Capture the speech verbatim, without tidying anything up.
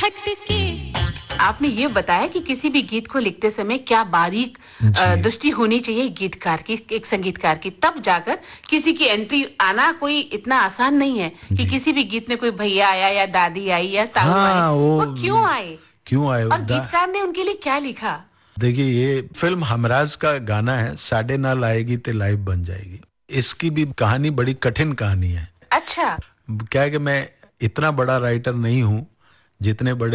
हटके। आपने ये बताया कि किसी भी गीत को लिखते समय क्या बारीक अ, जी। दृष्टि होनी चाहिए गीतकार की, एक संगीतकार की, तब जाकर किसी की एंट्री आना कोई इतना आसान नहीं है कि जी। किसी भी गीत में कोई भैया आया या दादी आई या ताऊ आए, हाँ, वो वो क्यों आए? क्यों आए और दा गीतकार ने उनके लिए क्या लिखा? देखिए, ये फ़िल्म हमराज़ का गाना है, साडे नाल आएगी ते लाइव बन जाएगी। इसकी भी कहानी बड़ी कठिन कहानी है। अच्छा। क्या है कि मैं इतना बड़ा राइटर नहीं हूँ, जितने बड़े